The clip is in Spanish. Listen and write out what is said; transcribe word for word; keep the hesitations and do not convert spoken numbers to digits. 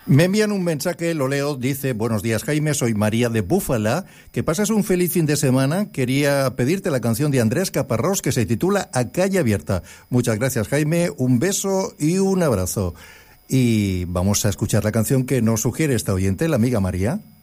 Me envían un mensaje, lo leo, dice: buenos días, Jaime, soy María de Búfala, que pasas un feliz fin de semana. Quería pedirte la canción de Andrés Caparrós que se titula A Calle Abierta. Muchas gracias, Jaime, un beso y un abrazo. Y vamos a escuchar la canción que nos sugiere esta oyente, la amiga María.